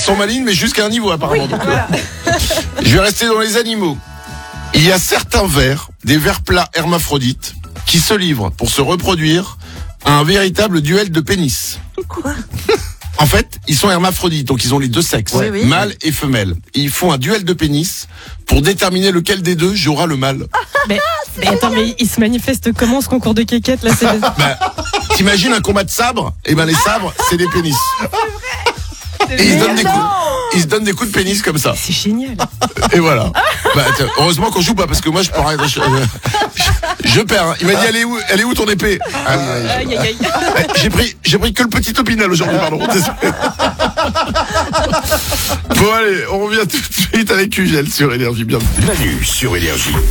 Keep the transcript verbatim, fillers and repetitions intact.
sont malignes, mais jusqu'à un niveau apparemment. Oui, donc, voilà. euh, je vais rester dans les animaux. Il y a certains vers, des vers plats hermaphrodites, qui se livrent pour se reproduire à un véritable duel de pénis. Quoi? En fait, ils sont hermaphrodites, donc ils ont les deux sexes, Oui, oui. mâle et femelle. Et ils font un duel de pénis pour déterminer lequel des deux jouera le mâle. Mais, mais attends, mais il se manifeste comment ce concours de quéquettes là? C'est Bah, t'imagines un combat de sabres? Eh ben les sabres, c'est des pénis. Et ils se donnent des coups, ils se donnent des coups de pénis comme ça. c'est génial. Et voilà. Bah, tiens, heureusement qu'on joue pas parce que moi je pourrais, je, je, je perds. Hein. Il m'a dit elle est où, elle est où ton épée? Ah, oui, oui, Aïe, aïe, aïe. je- J'ai pris, j'ai pris que le petit opinel aujourd'hui, pardon. Désolé. Bon allez, on revient tout de suite avec Ugel sur Énergie. Bienvenue. Manu sur Énergie.